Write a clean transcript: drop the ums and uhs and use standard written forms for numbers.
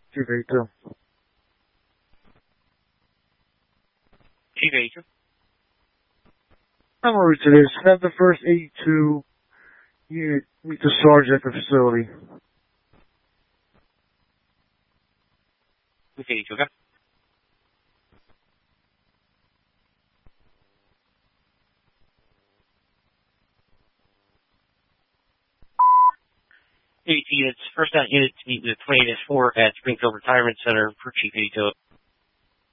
282. Chief 82. I'm over to this. Have the first 82 unit meet the sergeant at the facility. Chief 82, okay. Units, first down unit to meet with 20-4 at Springfield Retirement Center for Chief 82.